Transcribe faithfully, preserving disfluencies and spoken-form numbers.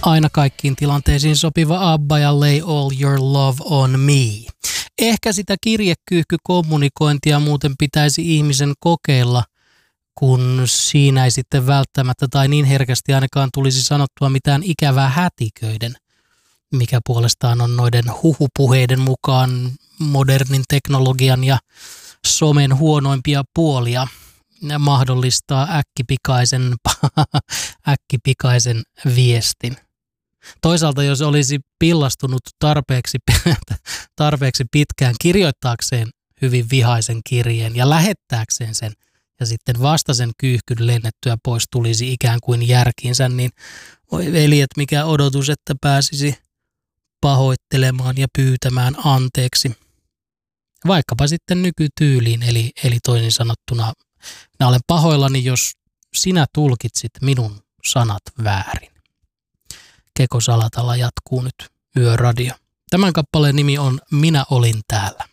Aina kaikkiin tilanteisiin sopiva ABBA ja Lay All Your Love on Me. Ehkä sitä kirjekyyhkykommunikointia muuten pitäisi ihmisen kokeilla, kun siinä ei sitten välttämättä tai niin herkästi ainakaan tulisi sanottua mitään ikävää hätiköiden, mikä puolestaan on noiden huhupuheiden mukaan modernin teknologian ja somen huonoimpia puolia. Mahdollistaa äkkipikaisen, äkkipikaisen viestin. Toisaalta jos olisi pillastunut tarpeeksi, tarpeeksi pitkään kirjoittaakseen hyvin vihaisen kirjeen ja lähettääkseen sen ja sitten vasta sen kyyhkyn lennettyä pois tulisi ikään kuin järkiinsä, niin oi veljet, mikä odotus, että pääsisi pahoittelemaan ja pyytämään anteeksi. Vaikkapa sitten nykytyyliin, eli, eli toisin sanottuna, minä olen pahoillani, jos sinä tulkitsit minun sanat väärin. Keko Salatala jatkuu nyt Yöradio. Tämän kappaleen nimi on Minä olin täällä.